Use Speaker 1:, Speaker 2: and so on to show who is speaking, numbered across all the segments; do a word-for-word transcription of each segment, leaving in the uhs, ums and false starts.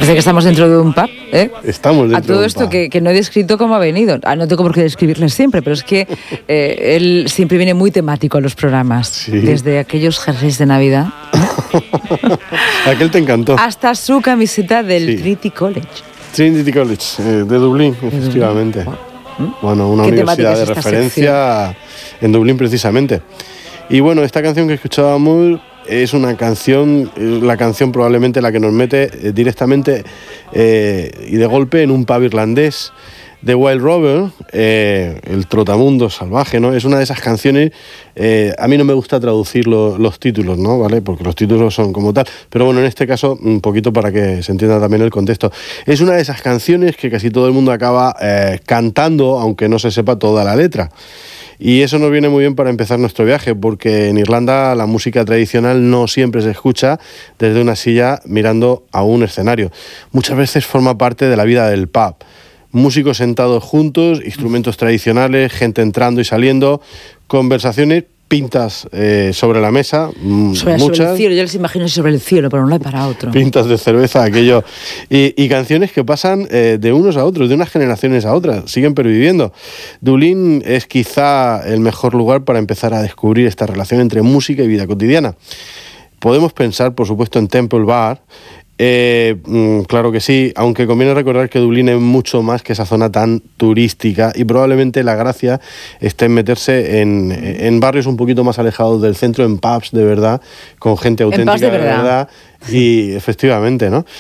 Speaker 1: Parece que estamos dentro de un pub, ¿eh?
Speaker 2: Estamos dentro
Speaker 1: A todo
Speaker 2: de un
Speaker 1: esto
Speaker 2: pub.
Speaker 1: que, que no he descrito cómo ha venido. Ah, no tengo por qué describirle siempre, pero es que eh, él siempre viene muy temático a los programas.
Speaker 2: Sí.
Speaker 1: Desde aquellos jerseys de Navidad
Speaker 2: Aquel te encantó.
Speaker 1: hasta su camiseta del
Speaker 2: Sí.
Speaker 1: Trinity College.
Speaker 2: Trinity College, eh, de Dublín, efectivamente. Bueno, una
Speaker 1: ¿Qué temática
Speaker 2: universidad de
Speaker 1: es esta
Speaker 2: referencia en Dublín precisamente. Y bueno, esta canción que escuchábamos es una canción, la canción probablemente la que nos mete eh, directamente eh, y de golpe en un pub irlandés. The Wild Rover, eh, el trotamundo salvaje, ¿no? Es una de esas canciones, eh, a mí no me gusta traducir lo, los títulos, ¿no? ¿Vale? Porque los títulos son como tal, pero bueno, en este caso, un poquito para que se entienda también el contexto. Es una de esas canciones que casi todo el mundo acaba eh, cantando, aunque no se sepa toda la letra. Y eso nos viene muy bien para empezar nuestro viaje, porque en Irlanda la música tradicional no siempre se escucha desde una silla mirando a un escenario. Muchas veces forma parte de la vida del pub. Músicos sentados juntos, instrumentos tradicionales, gente entrando y saliendo, conversaciones, pintas eh, sobre la mesa,
Speaker 1: Sobre,
Speaker 2: muchas.
Speaker 1: sobre el cielo, yo les imagino sobre el cielo, pero no lado para otro.
Speaker 2: Pintas de cerveza, aquello. Y, y canciones que pasan eh, de unos a otros, de unas generaciones a otras, siguen perviviendo. Dublín es quizá el mejor lugar para empezar a descubrir esta relación entre música y vida cotidiana. Podemos pensar, por supuesto, en Temple Bar. Eh, claro que sí, aunque conviene recordar que Dublín es mucho más que esa zona tan turística y probablemente la gracia está en meterse en, en barrios un poquito más alejados del centro, en pubs de verdad, con gente auténtica
Speaker 1: de verdad.
Speaker 2: de verdad y efectivamente, ¿no?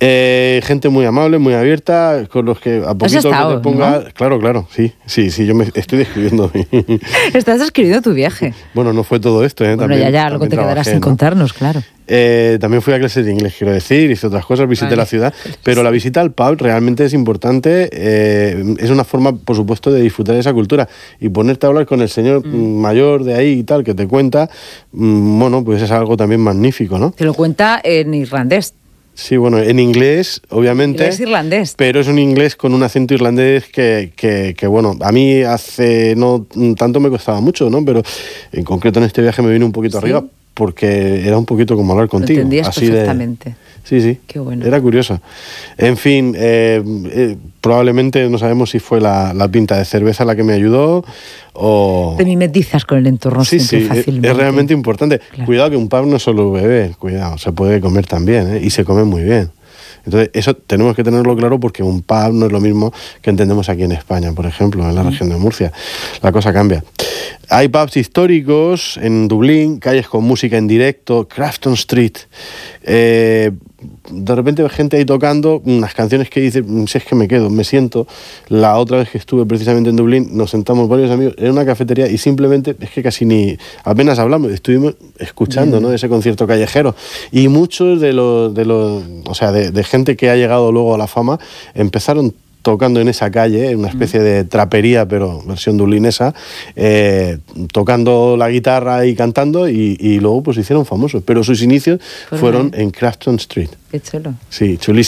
Speaker 2: Eh, gente muy amable, muy abierta, con los que a poquito
Speaker 1: estado,
Speaker 2: que te ponga...
Speaker 1: ¿no?
Speaker 2: Claro, claro, sí, sí, sí, yo me estoy describiendo.
Speaker 1: Estás describiendo tu viaje.
Speaker 2: Bueno, no fue todo esto, ¿eh?
Speaker 1: Bueno,
Speaker 2: También,
Speaker 1: ya, ya, algo
Speaker 2: también
Speaker 1: te quedará
Speaker 2: trabajé,
Speaker 1: sin
Speaker 2: ¿no?
Speaker 1: contarnos, claro.
Speaker 2: Eh, también fui a clases de inglés, quiero decir, hice otras cosas, visité
Speaker 1: Vale.
Speaker 2: la ciudad, pero la visita al pub realmente es importante, eh, es una forma, por supuesto, de disfrutar de esa cultura y ponerte a hablar con el señor mm. mayor de ahí y tal, que te cuenta, mm, bueno, pues es algo también magnífico, ¿no?
Speaker 1: Te lo cuenta en irlandés.
Speaker 2: Sí, bueno, en inglés, obviamente.
Speaker 1: Inglés irlandés.
Speaker 2: Pero es un inglés con un acento irlandés que, que, que, bueno, a mí hace no tanto me costaba mucho, ¿no? Pero en concreto en este viaje me vino un poquito
Speaker 1: ¿Sí?
Speaker 2: arriba porque era un poquito como hablar contigo.
Speaker 1: Lo entendías
Speaker 2: así
Speaker 1: perfectamente.
Speaker 2: De... Sí, sí.
Speaker 1: Qué bueno.
Speaker 2: Era curioso. En fin, eh, eh, probablemente no sabemos si fue la, la pinta de cerveza la que me ayudó o...
Speaker 1: Te mimetizas con el entorno
Speaker 2: Sí,
Speaker 1: siempre
Speaker 2: sí,
Speaker 1: fácilmente.
Speaker 2: es realmente importante.
Speaker 1: Claro.
Speaker 2: Cuidado que un pub no es solo beber, cuidado, se puede comer también, ¿eh? Y se come muy bien. Entonces, eso tenemos que tenerlo claro porque un pub no es lo mismo que entendemos aquí en España, por ejemplo, en la mm. región de Murcia. La cosa cambia. Hay pubs históricos en Dublín, calles con música en directo, Crafton Street. Eh, de repente hay gente ahí tocando unas canciones que dice, si es que me quedo, me siento. La otra vez que estuve precisamente en Dublín, nos sentamos varios amigos en una cafetería y simplemente, es que casi ni, apenas hablamos, estuvimos escuchando, ¿no?, de ese concierto callejero. Y muchos de los, de los o sea, de, de gente que ha llegado luego a la fama, empezaron tocando en esa calle, en una especie de trapería, pero versión dublinesa, eh, tocando la guitarra y cantando, y, y luego pues se hicieron famosos. Pero sus inicios
Speaker 1: Por
Speaker 2: fueron
Speaker 1: ahí.
Speaker 2: en Crafton Street.
Speaker 1: Qué chulo.
Speaker 2: Sí, chulísimo.